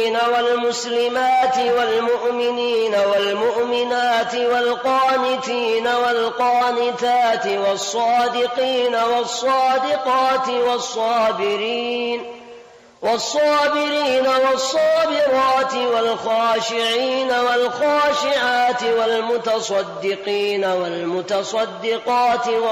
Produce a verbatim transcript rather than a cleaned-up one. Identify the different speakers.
Speaker 1: المسلمين والمسلمات والمؤمنين والمؤمنات والقانتين والقانتات والصادقين والصادقات والصابرين والصابرين والصابرات والخاشعين والخاشعات والمتصدقين والمتصدقات